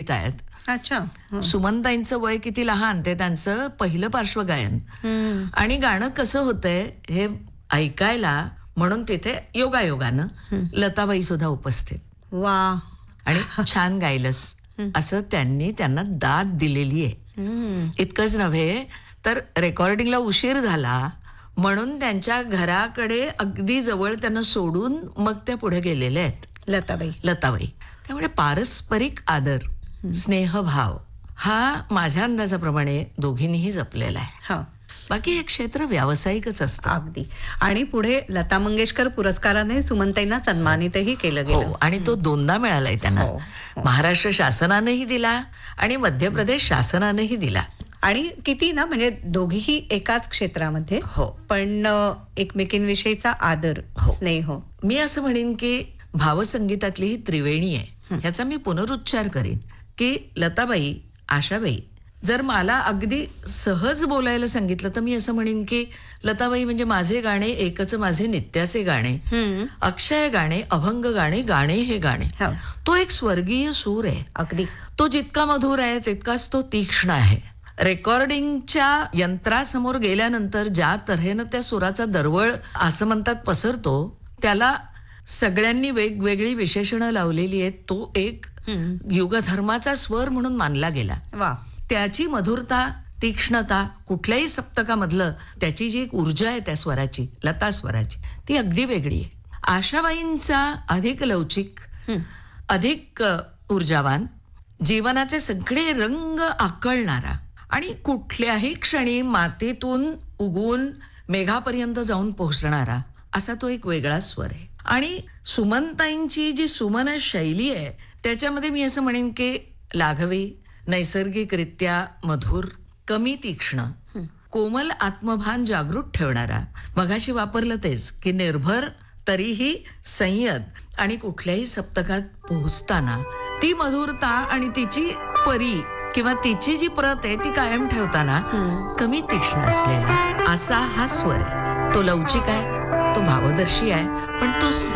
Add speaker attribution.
Speaker 1: आहेत.
Speaker 2: अच्छा.
Speaker 1: सुमनताईंचं वय किती लहान, ते त्यांचं पहिलं पार्श्वगायन. आणि गाणं कसं होतंय हे ऐकायला म्हणून तिथे योगायोगानं लताबाई सुद्धा उपस्थित.
Speaker 2: वा.
Speaker 1: आणि छान गायलस असं त्यांनी त्यांना दाद दिलेली आहे. इतकंच नव्हे तर रेकॉर्डिंगला उशीर झाला म्हणून त्यांच्या घराकडे अगदी जवळ त्यांना सोडून मग त्या पुढे गेलेल्या आहेत लताबाई. त्यामुळे पारस्परिक आदर, स्नेहभाव हा माझ्या अंदाजाप्रमाणे दोघींनीही जपलेला आहे. बाकी हे क्षेत्र व्यावसायिकच असतं.
Speaker 2: अगदी. आणि पुढे लता मंगेशकर पुरस्काराने सुमनताईंना सन्मानितही केलं गेलं.
Speaker 1: आणि तो 2दा मिळालाय त्यांना. महाराष्ट्र शासनानेही दिला आणि मध्य प्रदेश शासनानेही दिला.
Speaker 2: आणि किती ना, म्हणजे दोघीही एकाच क्षेत्रामध्ये, पण एकमेकींविषयीचा आदर, स्नेह.
Speaker 1: मी असं म्हणेन की भावसंगीतातली ही त्रिवेणी आहे. ह्याचा मी पुनरुच्चार करीन की लताबाई, आशाबाई, जर मला अगदी सहज बोलायला सांगितलं तर मी असं म्हणेन की लताबाई म्हणजे माझे गाणे एकच माझे नित्याचे गाणे, अक्षय गाणे, अभंग गाणे, गाणे हे गाणे. तो एक स्वर्गीय सूर आहे.
Speaker 2: अगदी.
Speaker 1: तो जितका मधुर आहे तितकाच तो तीक्ष्ण आहे. रेकॉर्डिंगच्या यंत्रासमोर गेल्यानंतर ज्या तऱ्हेनं त्या सुराचा दरवळ असं म्हणतात पसरतो, त्याला सगळ्यांनी वेगवेगळी विशेषणं लावलेली आहेत. तो एक युगधर्माचा स्वर म्हणून मानला गेला.
Speaker 2: वा.
Speaker 1: त्याची मधुरता, तीक्ष्णता, कुठल्याही सप्तकामधलं त्याची जी एक ऊर्जा आहे त्या स्वराची, लता स्वराची, ती अगदी वेगळी आहे. आशाबाईंचा अधिक लवचिक, अधिक ऊर्जावान, जीवनाचे सगळे रंग आकळणारा आणि कुठल्याही क्षणी मातीतून उगवून मेघापर्यंत जाऊन पोहोचणारा असा तो एक वेगळा स्वर आहे. आणि सुमनताईंची जी सुमन शैली आहे त्याच्यामध्ये मी असं म्हणेन की लाघवी, नैसर्गिकरित्या मधुर, कमी तीक्ष्ण, कोमल आत्मभान जागृत ठेवणारा, मगाशी वापरलं तेच की निर्भर तरीही संयत, आणि कुठल्याही सप्तकात पोहोचताना ती मधुरता आणि तिची परी किंवा तिची जी प्रत आहे ती कायम ठेवताना कमी तीक्ष्ण असलेला असा हा स्वर आहे. तो लवचिक आहे, तो भावदर्शी आहे, पण तो